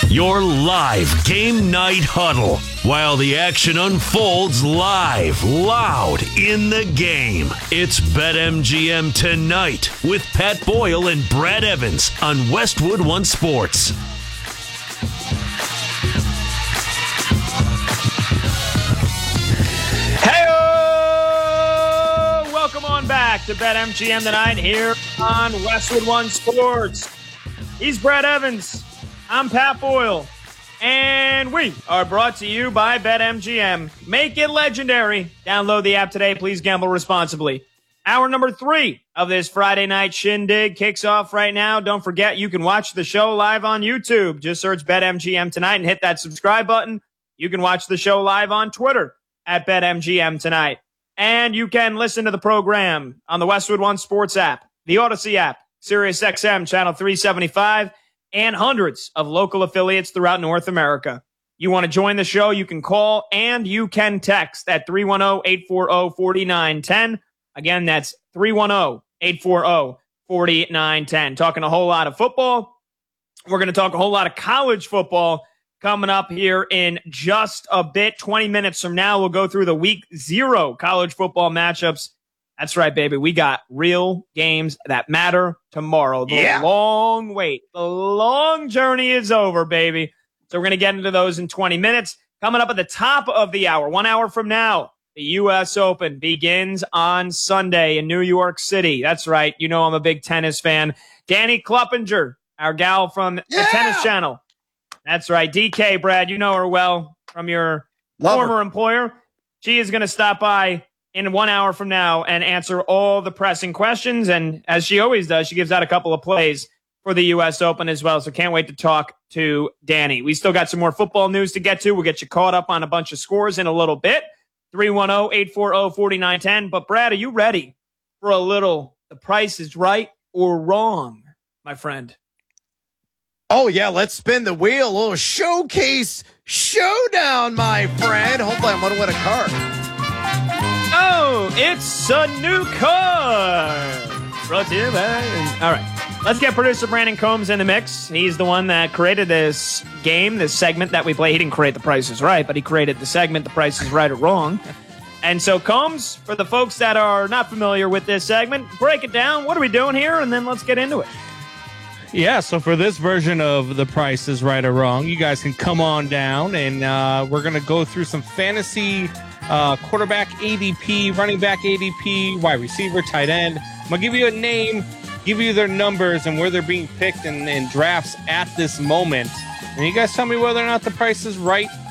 Your live game night huddle while the action unfolds live, loud in the game. It's BetMGM Tonight with Pat Boyle and Brad Evans on Westwood One Sports. Hey-o! Welcome on back to BetMGM Tonight here on Westwood One Sports. He's Brad Evans. I'm Pat Boyle. And we are brought to you by BetMGM. Make it legendary. Download the app today. Please gamble responsibly. Hour number 3 of this Friday night shindig kicks off right now. Don't forget, you can watch the show live on YouTube. Just search BetMGM Tonight and hit that subscribe button. You can watch the show live on Twitter at BetMGM Tonight. And you can listen to the program on the Westwood One Sports app, the Odyssey app, SiriusXM Channel 375, and hundreds of local affiliates throughout North America. You want to join the show, you can call and you can text at 310-840-4910. Again, that's 310-840-4910. Talking a whole lot of football. We're going to talk a whole lot of college football coming up here in just a bit. 20 minutes from now, we'll go through the week 0 college football matchups. That's right, baby. We got real games that matter tomorrow. The long wait, the long journey is over, baby. So we're going to get into those in 20 minutes. Coming up at the top of the hour, 1 hour from now, the U.S. Open begins on Sunday in New York City. That's right. You know I'm a big tennis fan. Danny Kluppinger, our gal from the Tennis Channel. That's right. DK, Brad, you know her well from your former employer. She is going to stop by in 1 hour from now and answer all the pressing questions. And as she always does, she gives out a couple of plays for the U.S. Open as well. So can't wait to talk to Danny. We still got some more football news to get to. We'll get you caught up on a bunch of scores in a little bit. 310-840-4910. But Brad, are you ready for a little The Price is Right or Wrong, my friend? Oh, yeah, let's spin the wheel. A little showcase showdown, my friend. Hopefully I'm going to win a car. Oh, it's a new car. Brought to you by... All right. Let's get producer Brandon Combs in the mix. He's the one that created this game, this segment that we play. He didn't create The Price is Right, but he created the segment The Price is Right or Wrong. And so, Combs, for the folks that are not familiar with this segment, break it down. What are we doing here? And then let's get into it. Yeah, so for this version of The Price is Right or Wrong, you guys can come on down, and we're going to go through some fantasy quarterback ADP, running back ADP, wide receiver, tight end. I'm going to give you a name, give you their numbers and where they're being picked in drafts at this moment. And you guys tell me whether or not the price is right